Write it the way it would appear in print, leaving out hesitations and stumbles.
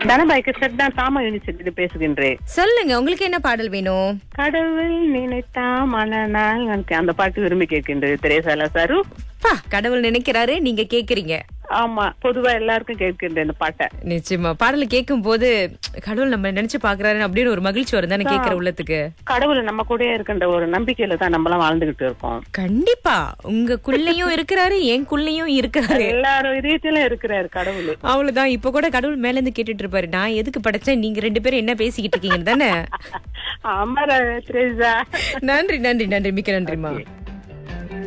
தனபாய்க்கு set தான் தாமா university பேசுகின்றேன். சொல்லுங்க, உங்களுக்கு என்ன பாடல் வேணும்? கடவுள் நினைத்தா மனநாள் அந்த பாட்டு விரும்பி கேட்கின்றது. திரேசாலா சாரு. கடவுள் நினைக்கிறாரு, நீங்க கேக்குறீங்க. ஆமா, பொதுவா எல்லாருக்கும் கேட்கின்றேன் இந்த பாட்டை. நிச்சயமா பாடல கேட்கும் போது கடவுள் நம்ம நினைச்சு பாக்குறாரு அப்படின்னு ஒரு மகிழ்ச்சி வரும் தானே கேக்குற உள்ளத்துக்கு. கடவுள் நம்ம கூட இருக்கின்ற ஒரு நம்பிக்கையில தான் நம்ம எல்லாம் வாழ்ந்துகிட்டு இருக்கோம். கண்டிப்பா உங்களுக்குள்ளயும் இருக்கிறாரு, எனக்குள்ளயும் இருக்கிறாரு, எல்லாரும் இதயத்திலும் இருக்கிறாரு கடவுள். அவ்வளவுதான். இப்ப கூட கடவுள் மேல இருந்து கேட்டுட்டு இருப்பாரு, நான் எதுக்கு படைச்சேன், நீங்க 2 பேரும் என்ன பேசிக்கிட்டு இருக்கீங்க தானே. ஆமா திரேசா. நன்றி நன்றி நன்றி, மிக்க நன்றிமா.